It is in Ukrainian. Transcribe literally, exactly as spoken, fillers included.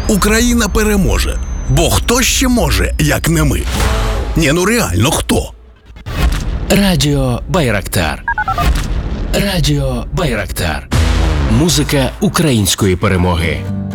Україна переможе. Бо хто ще може, як не ми? Ні, ну реально, хто? Радіо Байрактар. Радіо Байрактар. Музика української перемоги.